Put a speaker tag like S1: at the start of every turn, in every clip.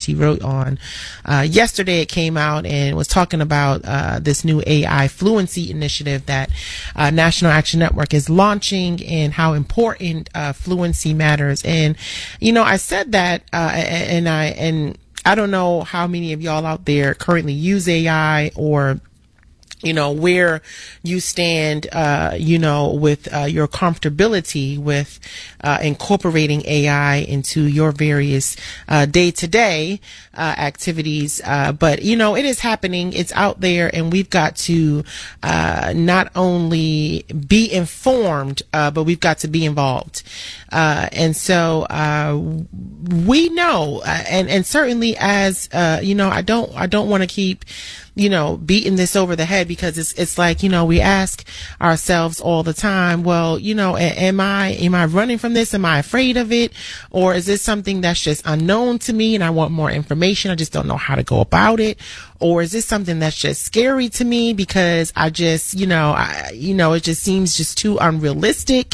S1: He wrote on yesterday. It came out and was talking about this new AI fluency initiative that National Action Network is launching and how important fluency matters. And I said that, and I don't know how many of y'all out there currently use AI, or where you stand, with your comfortability with incorporating AI into your various day-to-day activities. But it is happening. It's out there, and we've got to not only be informed, but we've got to be involved. And so we know, and certainly as I don't want to keep beating this over the head, because it's like, we ask ourselves all the time, well, am I running from this? Am I afraid of it? Or is this something that's just unknown to me and I want more information? I just don't know how to go about it. Or is this something that's just scary to me because I just, it just seems just too unrealistic,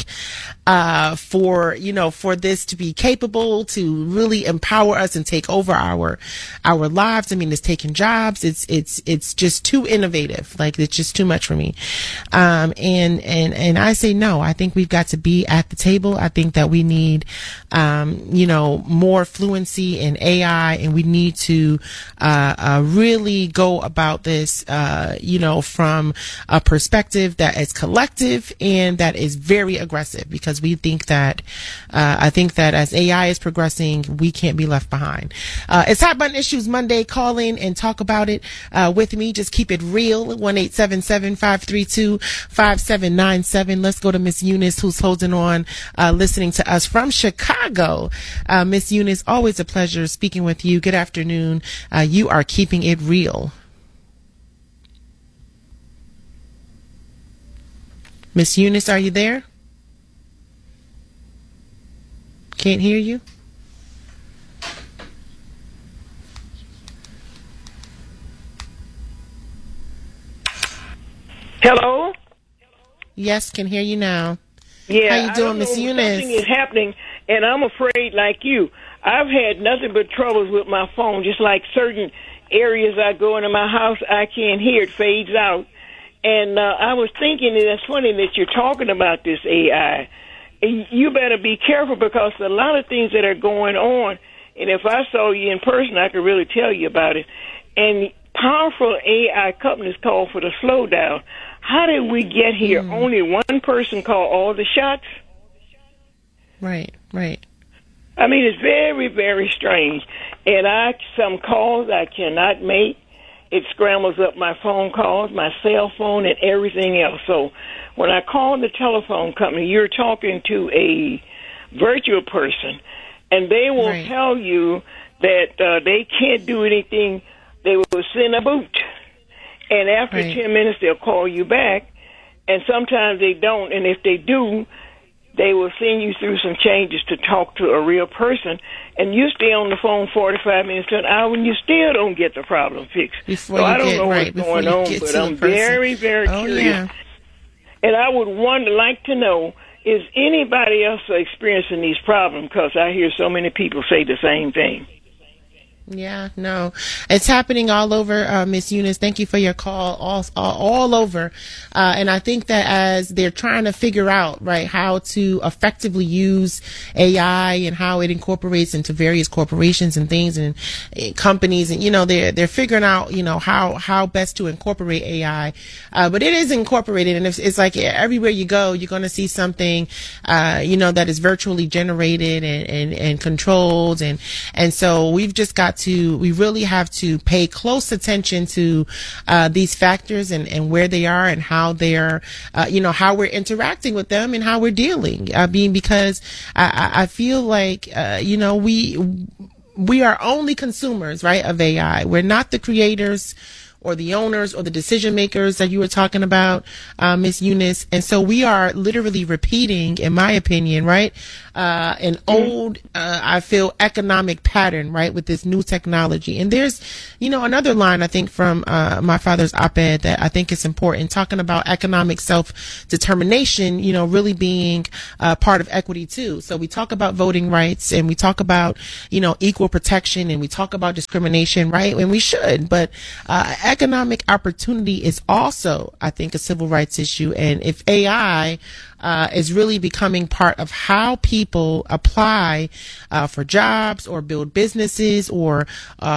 S1: for this to be capable to really empower us and take over our lives. I mean, it's taking jobs. It's just too innovative. Like, it's just too much for me. And I say no. I think we've got to be at the table. I think that we need, more fluency in AI, and we need to, really go about this, from a perspective that is collective and that is very aggressive, because we think that, I think that as AI is progressing, we can't be left behind. It's Hot Button Issues Monday. Call in and talk about it, with me. Just keep it real. 1-877-532-5797. Let's go to Miss Eunice, who's holding on, listening to us from Chicago. Miss Eunice, always a pleasure speaking with you. Good afternoon. You are keeping it real. Miss Eunice, are you there? Can't hear you.
S2: Hello?
S1: Yes, can hear you now.
S2: Yeah.
S1: How you doing, Miss Eunice?
S2: Something is happening, and I'm afraid, like you. I've had nothing but troubles with my phone. Just like certain areas I go into my house, I can't hear it, fades out. And I was thinking, and it's funny that you're talking about this AI. You better be careful, because a lot of things that are going on, and if I saw you in person, I could really tell you about it. And powerful AI companies call for the slowdown. How did we get here? Only one person called all the shots?
S1: Right.
S2: I mean, it's very, very strange. And some calls I cannot make. It scrambles up my phone calls, my cell phone, and everything else. So when I call the telephone company, you're talking to a virtual person, and they will tell you that they can't do anything. They will send a boot. And after 10 minutes, they'll call you back. And sometimes they don't. And if they do, they will send you through some changes to talk to a real person. And you stay on the phone 45 minutes to an hour, and you still don't get the problem fixed. So I don't know what's going on, but I'm very, very curious. Yeah. And I would like to know, is anybody else experiencing these problems? Because I hear so many people say the same thing.
S1: Yeah, no, it's happening all over, Miss Eunice. Thank you for your call. All over. And I think that as they're trying to figure out, how to effectively use AI and how it incorporates into various corporations and things and companies, and, they're figuring out, how best to incorporate AI. But it is incorporated, and it's like everywhere you go, you're going to see something, that is virtually generated and controlled. And so we really have to pay close attention to these factors and where they are and how they're, how we're interacting with them and how we're dealing. Because I feel like, we are only consumers, of AI. We're not the creators or the owners or the decision makers that you were talking about, Ms. Eunice. And so we are literally repeating, in my opinion, right, an old, I feel, economic pattern, right, with this new technology. And there's, another line, I think, from my father's op-ed that I think is important, talking about economic self-determination, really being part of equity too. So we talk about voting rights, and we talk about, equal protection, and we talk about discrimination, right? And we should, but economic opportunity is also, I think, a civil rights issue. And if AI is really becoming part of how people apply for jobs or build businesses or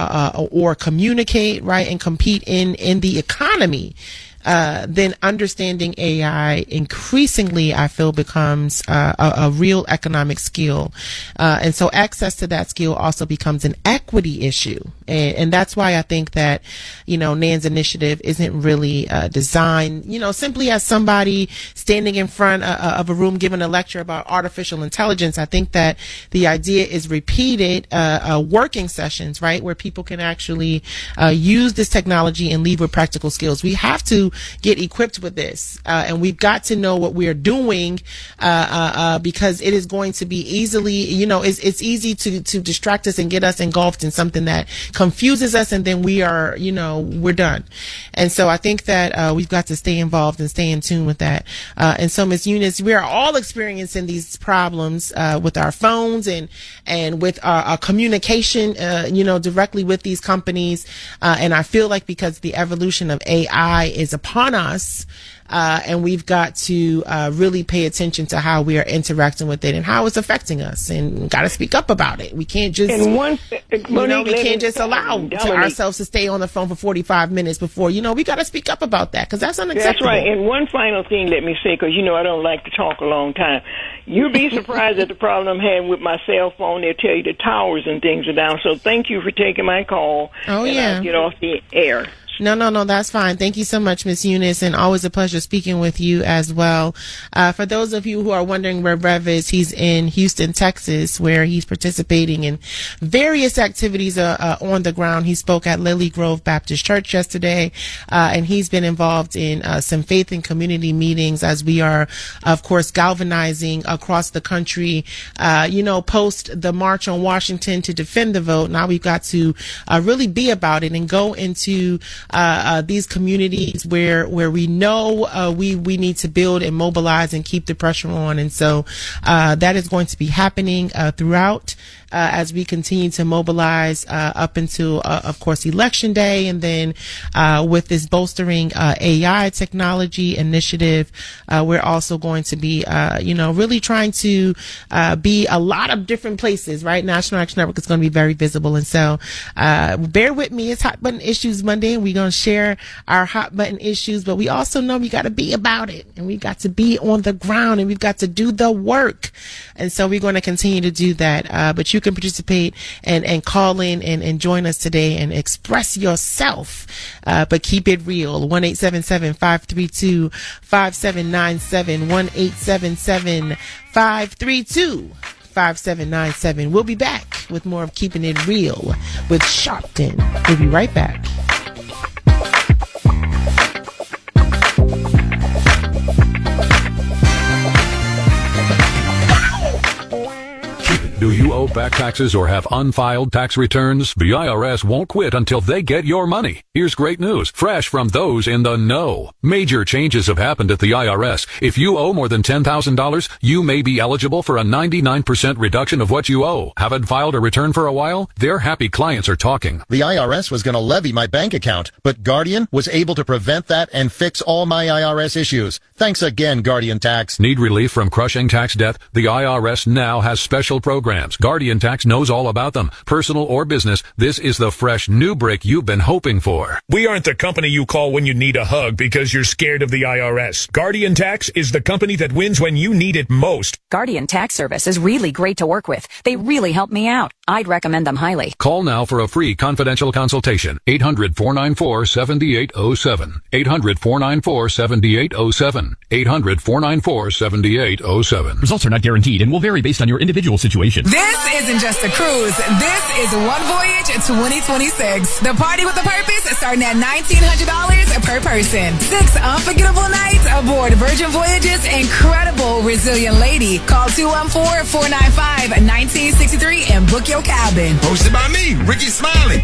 S1: communicate, right, and compete in the economy, then understanding AI increasingly, I feel, becomes a real economic skill. And so access to that skill also becomes an equity issue. And that's why I think that, NAN's initiative isn't really designed, simply as somebody standing in front of a room giving a lecture about artificial intelligence. I think that the idea is repeated working sessions, right, where people can actually use this technology and leave with practical skills. We have to get equipped with this, and we've got to know what we're doing, because it is going to be easily, it's easy to distract us and get us engulfed in something that confuses us, and then we are, we're done. And so I think that we've got to stay involved and stay in tune with that. And so, Ms. Eunice, we are all experiencing these problems with our phones and with our communication, directly with these companies. And I feel like because the evolution of AI is upon us, and we've got to really pay attention to how we are interacting with it and how it's affecting us, and got to speak up about it. We can't just, we can't just allow ourselves to stay on the phone for 45 minutes before, we got to speak up about that, because that's unacceptable.
S2: That's right. And one final thing, let me say, because, I don't like to talk a long time. You'd be surprised at the problem I'm having with my cell phone. They'll tell you the towers and things are down. So thank you for taking my call.
S1: Oh, yeah.
S2: I'll get off the air.
S1: No, that's fine. Thank you so much, Ms. Eunice, and always a pleasure speaking with you as well. For those of you who are wondering where Rev is, he's in Houston, Texas, where he's participating in various activities on the ground. He spoke at Lily Grove Baptist Church yesterday, and he's been involved in some faith and community meetings as we are, of course, galvanizing across the country. Post the March on Washington to defend the vote, now we've got to really be about it and go into these communities where we know we need to build and mobilize and keep the pressure on. And so that is going to be happening throughout as we continue to mobilize up until, of course, Election Day. And then with this bolstering AI technology initiative, we're also going to be, really trying to be a lot of different places, right? National Action Network is going to be very visible. And so bear with me. It's Hot Button Issues Monday, and we're going to share our hot button issues, but we also know we got to be about it, and we got to be on the ground, and we've got to do the work. And so we're going to continue to do that. But you can participate and call in and join us today and express yourself, but keep it real. 1-877-532-5797, 1-877-532-5797. We'll be back with more of Keeping It Real with Sharpton. We'll be right back.
S3: Do you owe back taxes or have unfiled tax returns? The IRS won't quit until they get your money. Here's great news, fresh from those in the know. Major changes have happened at the IRS. If you owe more than $10,000, you may be eligible for a 99% reduction of what you owe. Haven't filed a return for a while? Their happy clients are talking.
S4: The IRS was going to levy my bank account, but Guardian was able to prevent that and fix all my IRS issues. Thanks again, Guardian Tax.
S3: Need relief from crushing tax debt? The IRS now has special programs. Guardian Tax knows all about them. Personal or business, this is the fresh new break you've been hoping for.
S5: We aren't the company you call when you need a hug because you're scared of the IRS. Guardian Tax is the company that wins when you need it most.
S6: Guardian Tax Service is really great to work with. They really help me out. I'd recommend them highly.
S3: Call now for a free confidential consultation. 800-494-7807. 800-494-7807. 800-494-7807.
S7: Results are not guaranteed and will vary based on your individual situation.
S8: This
S7: isn't just a cruise. This is One Voyage 2026. The party with a purpose starting at $1,900 per person. 6 unforgettable nights aboard Virgin Voyage's incredible Resilient Lady. Call 214-495-1963 and book your cabin.
S8: Hosted by me, Ricky Smiley.